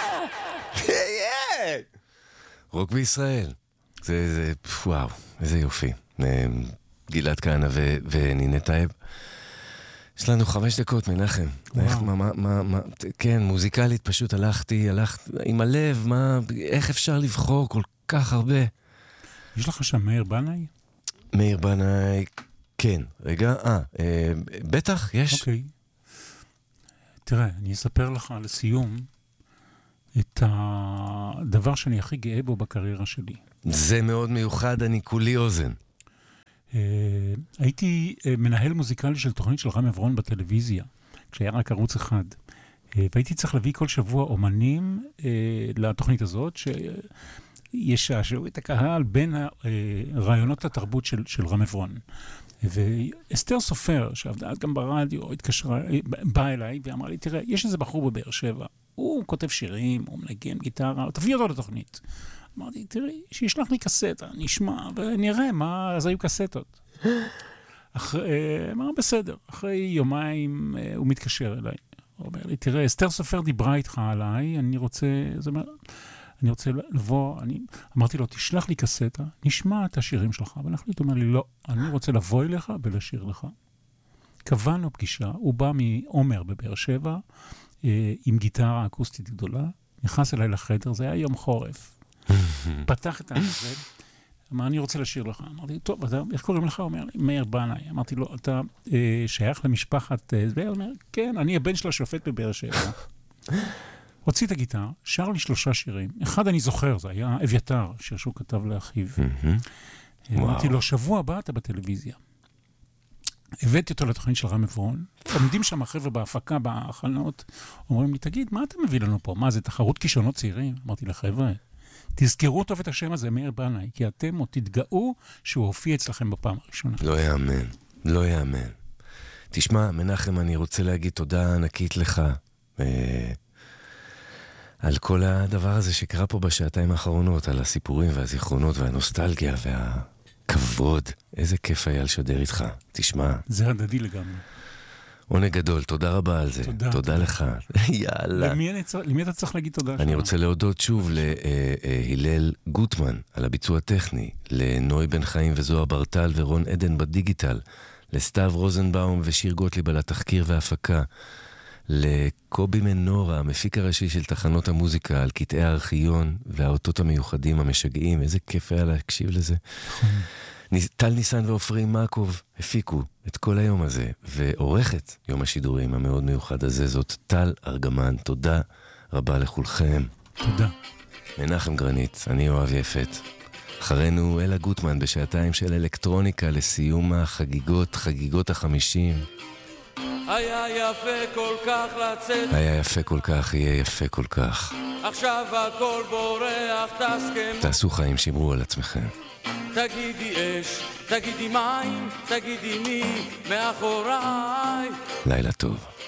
רוק בישראל. זה, וואו, איזה יופי. גלעד כהנא ונינה טייב. יש לנו 5 דקות, מנחם. כן, מוזיקלית פשוט הלכת עם הלב, איך אפשר לבחור כל כך הרבה? יש לך שם מאיר בנאי? מאיר בנאי, כן. רגע, בטח, יש. אוקיי. תראה, אני אספר לך לסיום את הדבר שאני הכי גאה בו בקריירה שלי. זה מאוד מיוחד, אני כולי אוזן. הייתי מנהל מוזיקלי של תוכנית של רם אברון בטלוויזיה, כשהיה רק ערוץ אחד. והייתי צריך להביא כל שבוע אומנים לתוכנית הזאת, שישעשעו את הקהל בין רעיונות התרבות של רם אברון. ואסתר סופר, שעבדה גם ברדיו, התקשרה, באה אליי ואמרה לי, תראה, יש איזה בחור בבאר שבע, הוא כותב שירים, הוא מנגן גיטרה, תביא אותו לתוכנית. אמרתי, תראי, שישלח לי קסטה, נשמע, ונראה מה, אז היו קסטות. אמר, בסדר, אחרי יומיים הוא מתקשר אליי. הוא אומר לי, תראה, אסתר סופר דיברה איתך עליי, אני רוצה לבוא, אמרתי לו, תשלח לי קסטה, נשמע את השירים שלך, ונחליט, הוא אומר לי, לא, אני רוצה לבוא אליך ולשיר לך. קבענו פגישה, הוא בא מעומר בבאר שבע, עם גיטרה אקוסטית גדולה, נכנס אליי לחדר, זה היה יום חורף. פתח את המזל, אמר, אני רוצה לשיר לך. אמרתי, טוב, איך קוראים לך? הוא אומר לי, מאיר בנאי. אמרתי לו, אתה שייך למשפחת... הוא אומר, כן, אני הבן של השופט בבאר שבע. הוציא את הגיטר, שר לי 3 שירים. אחד אני זוכר, זה היה אביתר, שיר שהוא כתב לאחיו. אמרתי לו, שבוע הבא אתה בטלוויזיה. הבאתי אותו לתוכנית של רם אברון, עומדים שם החבר'ה בהפקה, בהכנות, אומרים לי, תגיד, מה אתה מביא לנו פה? מה, זה תחרות כישרונות צעירים? אמרתי לחבר'ה, תזכרו טוב את השם הזה, מאיר בנאי, כי אתם עוד תתגאו שהוא הופיע אצלכם בפעם הראשונה. לא יאמן, לא יאמן. תשמע, מנחם, אני רוצה להגיד תודה ענקית לך, על כל הדבר הזה שקרה פה בשעתיים האחרונות, על הסיפורים והזיכרונות והנוסטלגיה והכבוד. איזה כיף היה לשדר איתך, תשמע. זה הדדי לגמרי. עונג גדול, תודה רבה על זה. תודה לך. יאללה. למי אתה צריך להגיד תודה? אני רוצה להודות שוב להילל גוטמן על הביצוע הטכני, לנוי בן חיים וזוהר ברטל ורון עדן בדיגיטל, לסתיו רוזנבאום ושיר גוטליב על התחקיר וההפקה, לקובי מנורה, המפיק הראשי של תחנות המוזיקה, על קטעי הארכיון והאותות המיוחדים המשגעים. איזה כיף היה להקשיב לזה. טל ניסן ואופרי מקוב הפיקו את כל היום הזה, ועורכת יום השידורים המאוד מיוחד הזה זאת טל ארגמן. תודה רבה לכולכם. תודה. מנחם גרנית, אני אוהב יפת. אחרינו אלה גוטמן בשעתיים של אלקטרוניקה לסיום החגיגות, חגיגות ה50. היה יפה כל כך לצאת, היה יפה כל כך, יהיה יפה כל כך. עכשיו הכל בורח, תסכם. תעשו חיים, שמרו על עצמכם. תגידי אש, תגידי מים, תגידי מי מאחוריי. לילה טוב.